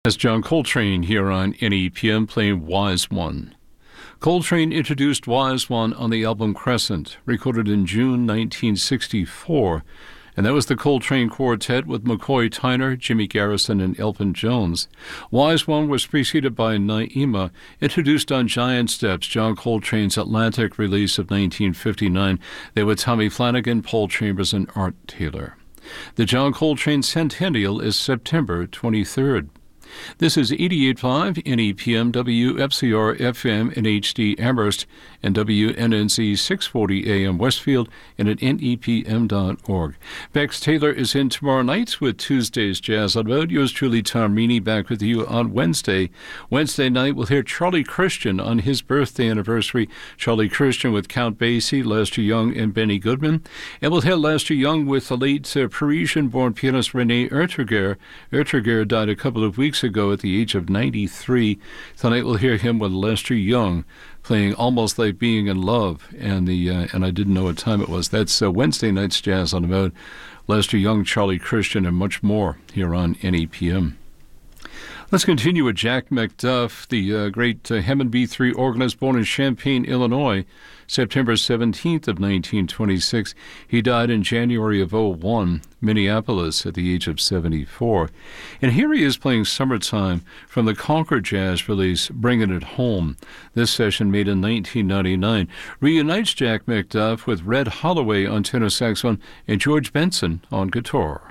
That's John Coltrane here on NEPM playing Wise One. Coltrane introduced Wise One on the album Crescent, recorded in June 1964, and that was the Coltrane Quartet with McCoy Tyner, Jimmy Garrison, and Elvin Jones. Wise One was preceded by Naima, introduced on Giant Steps, John Coltrane's Atlantic release of 1959. They were Tommy Flanagan, Paul Chambers, and Art Taylor. The John Coltrane Centennial is September 23rd. This is 88.5 NEPM, WFCR FM in HD Amherst, and WNNC 640 AM Westfield, and at NEPM.org. Bex Taylor is in tomorrow night with Tuesday's Jazz on the Road. Yours truly, Tom Meany, back with you on Wednesday. Wednesday night, we'll hear Charlie Christian on his birthday anniversary. Charlie Christian with Count Basie, Lester Young, and Benny Goodman. And we'll hear Lester Young with the late Parisian-born pianist René Urtiger. Urtiger died a couple of weeks ago at the age of 93. Tonight we'll hear him with Lester Young playing Almost Like Being in Love, and I didn't know what time it was. That's Wednesday night's Jazz on the Road. Lester Young, Charlie Christian, and much more here on NEPM. Let's continue with Jack McDuff, the great Hammond B3 organist born in Champaign, Illinois, September 17th of 1926. He died in January of 01, Minneapolis, at the age of 74. And here he is playing Summertime from the Concord Jazz release, Bringing It Home. This session, made in 1999, reunites Jack McDuff with Red Holloway on tenor saxophone and George Benson on guitar.